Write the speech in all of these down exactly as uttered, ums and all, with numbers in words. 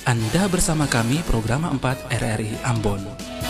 Anda bersama kami program empat R R I Ambon.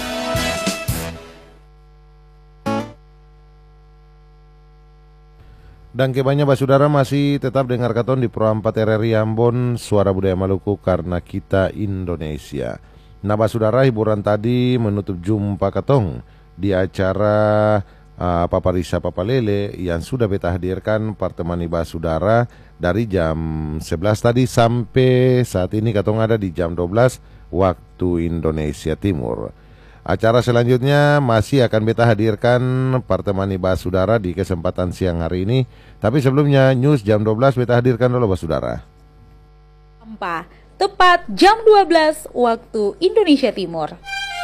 Dan kebanyakan basudara masih tetap dengar katon di Pro empat R R I Ambon, Suara Budaya Maluku karena kita Indonesia. Nah basudara, hiburan tadi menutup jumpa katong di acara uh, Paparisa Papalele yang sudah beta hadirkan partemani basudara dari jam sebelas tadi sampai saat ini katong ada di jam dua belas waktu Indonesia Timur. Acara selanjutnya masih akan beta hadirkan partemani basudara di kesempatan siang hari ini. Tapi sebelumnya news jam dua belas beta hadirkan dulu basudara. Empat, tepat jam dua belas waktu Indonesia Timur.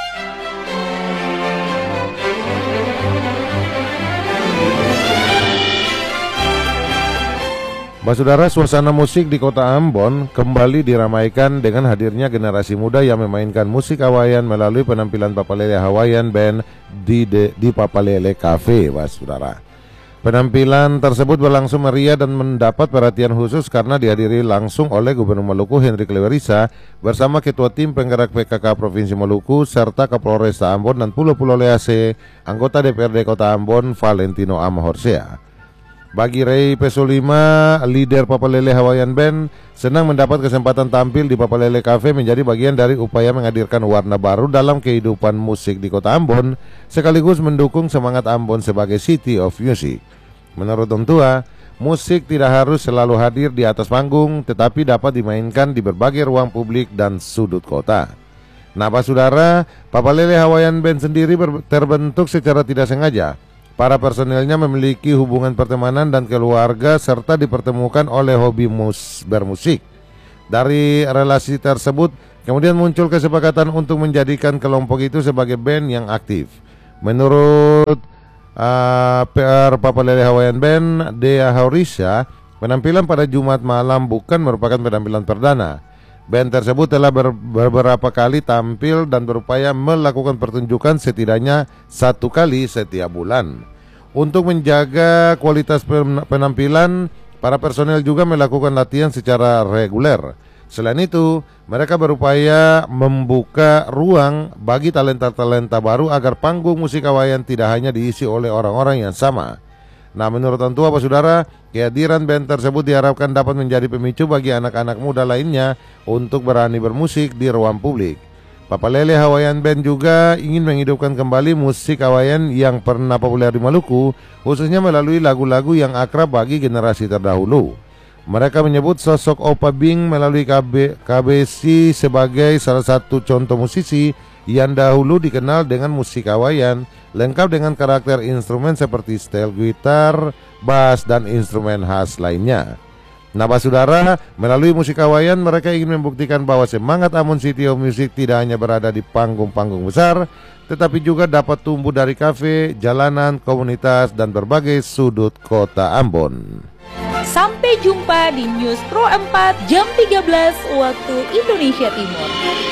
Basudara, suasana musik di kota Ambon kembali diramaikan dengan hadirnya generasi muda yang memainkan musik Hawaiian melalui penampilan Papalele Hawaiian Band di, de, di Papalele Cafe, basudara. Penampilan tersebut berlangsung meriah dan mendapat perhatian khusus karena dihadiri langsung oleh Gubernur Maluku Henry Klewerisa bersama Ketua Tim Penggerak P K K Provinsi Maluku serta Kapolresta Ambon dan Pulau Pulau Lease, anggota D P R D Kota Ambon Valentino Amahorsea. Bagi Ray Pesolima, leader Papalele Hawaiian Band, senang mendapat kesempatan tampil di Papalele Cafe menjadi bagian dari upaya menghadirkan warna baru dalam kehidupan musik di kota Ambon, sekaligus mendukung semangat Ambon sebagai City of Music. Menurut Om Tua, musik tidak harus selalu hadir di atas panggung, tetapi dapat dimainkan di berbagai ruang publik dan sudut kota. Nah, saudara, Papalele Hawaiian Band sendiri terbentuk secara tidak sengaja. Para personelnya memiliki hubungan pertemanan dan keluarga serta dipertemukan oleh hobi mus bermusik. Dari relasi tersebut, kemudian muncul kesepakatan untuk menjadikan kelompok itu sebagai band yang aktif. Menurut uh, P R Papalele Hawaiian Band, Dea Haurisa, penampilan pada Jumat malam bukan merupakan penampilan perdana. Band tersebut telah ber beberapa kali tampil dan berupaya melakukan pertunjukan setidaknya satu kali setiap bulan. Untuk menjaga kualitas penampilan, para personel juga melakukan latihan secara reguler. Selain itu, mereka berupaya membuka ruang bagi talenta-talenta baru agar panggung musik Hawaiian tidak hanya diisi oleh orang-orang yang sama. Nah, menurut Om Tua, saudara, kehadiran band tersebut diharapkan dapat menjadi pemicu bagi anak-anak muda lainnya untuk berani bermusik di ruang publik. Papalele Hawaiian Band juga ingin menghidupkan kembali musik Hawaiian yang pernah populer di Maluku, khususnya melalui lagu-lagu yang akrab bagi generasi terdahulu. Mereka menyebut sosok Opa Bing melalui K B C sebagai salah satu contoh musisi yang dahulu dikenal dengan musik Hawaiian, lengkap dengan karakter instrumen seperti style gitar, bass, dan instrumen khas lainnya. Nah, saudara, melalui musik Hawaiian mereka ingin membuktikan bahwa semangat Ambon City of Music tidak hanya berada di panggung-panggung besar, tetapi juga dapat tumbuh dari kafe, jalanan, komunitas, dan berbagai sudut kota Ambon. Sampai jumpa di News Pro empat jam tiga belas waktu Indonesia Timur.